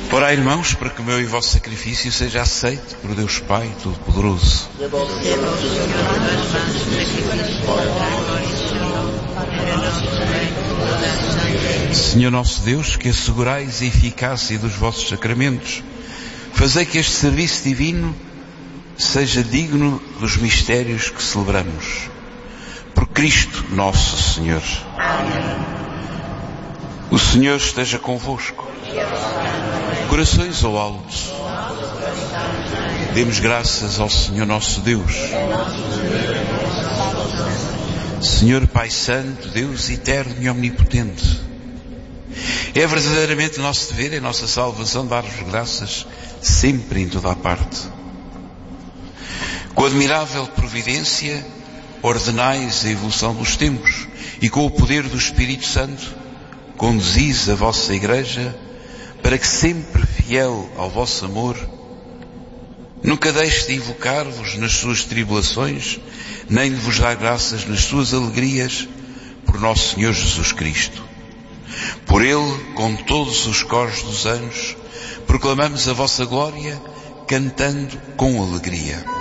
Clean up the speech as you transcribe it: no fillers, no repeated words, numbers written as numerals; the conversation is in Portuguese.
Orai, irmãos, para que o meu e o vosso sacrifício seja aceito por Deus Pai Todo-Poderoso. Senhor nosso Deus, que assegurais a eficácia dos vossos sacramentos, fazei que este serviço divino seja digno dos mistérios que celebramos. Por Cristo nosso Senhor. O Senhor esteja convosco. Corações ao alto. Demos graças ao Senhor nosso Deus. Senhor Pai Santo, Deus eterno e omnipotente, é verdadeiramente nosso dever, é nossa salvação dar-vos graças sempre em toda a parte. Com admirável providência ordenais a evolução dos tempos e com o poder do Espírito Santo conduzis a vossa Igreja para que, sempre fiel ao vosso amor, nunca deixe de invocar-vos nas suas tribulações, nem de vos dar graças nas suas alegrias, por nosso Senhor Jesus Cristo. Por Ele, com todos os coros dos anjos, proclamamos a vossa glória, cantando com alegria.